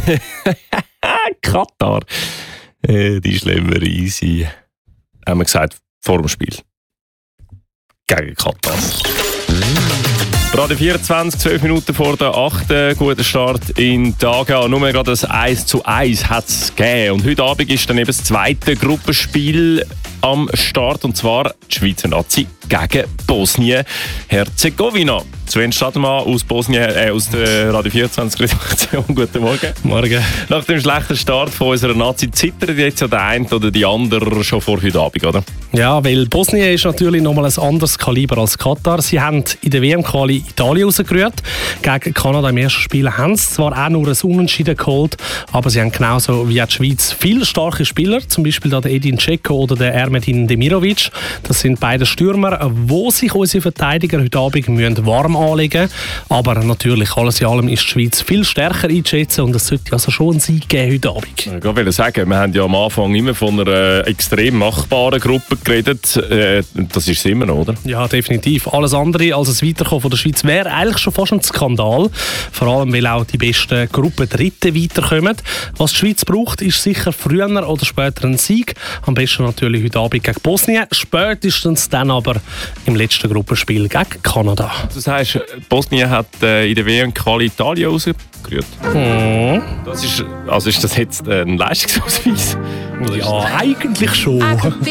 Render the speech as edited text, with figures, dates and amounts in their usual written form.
Katar. Die schlimmer easy. Haben wir gesagt, vor dem Spiel. Gegen Katar. Radio 24, 12 Minuten vor der 8. Guter Start in Daga. Nur gerade das 1:1 hat es gegeben. Und heute Abend ist dann eben das zweite Gruppenspiel am Start. Und zwar die Schweizer Nazi gegen Bosnien-Herzegowina. Sven Stadelmann aus aus der Radio 24 Redaktion. Guten Morgen. Morgen. Nach dem schlechten Start von unserer Nazi zittert jetzt ja der eine oder die andere schon vor heute Abend, oder? Ja, weil Bosnien ist natürlich nochmal ein anderes Kaliber als Katar. Sie haben in der WM-Quali Italien rausgerührt. Gegen Kanada im ersten Spiel haben sie zwar auch nur ein Unentschieden geholt, aber sie haben genauso wie auch die Schweiz viele starke Spieler, zum Beispiel der Edin Dzeko oder der Ermedin Demirovic. Das sind beide Stürmer, wo sich unsere Verteidiger heute Abend warm anlegen müssen. Aber natürlich, alles in allem ist die Schweiz viel stärker einzuschätzen und es sollte also schon ein Sieg geben heute Abend. Ich wollte sagen, wir haben ja am Anfang immer von einer extrem machbaren Gruppe geredet. Das ist es immer noch, oder? Ja, definitiv. Alles andere als ein Weiterkommen von der Schweiz wäre eigentlich schon fast ein Skandal. Vor allem, weil auch die besten Gruppendritten weiterkommen. Was die Schweiz braucht, ist sicher früher oder später ein Sieg. Am besten natürlich heute Abend gegen Bosnien. Spätestens dann aber im letzten Gruppenspiel gegen Kanada. Das heisst, Bosnien hat in der WM-Quali Italien rausgerührt. Das ist das jetzt ein Leistungsausweis? Ja, eigentlich schon.